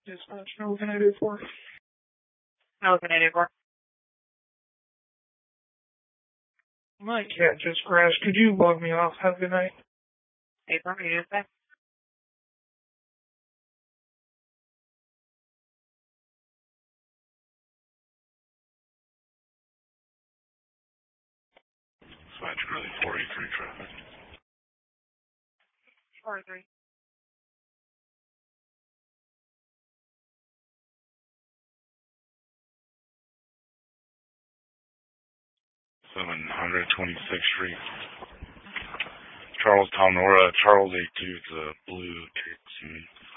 Dispatch, Milligan 884. Milligan 884. My cat just crashed. Could you bug me off? Have a good night. Hey, for me to say. Dispatch, really 43 traffic. 43. Seven 126th Street. Charles Tom Nora, Charles 82, it's a blue taxi.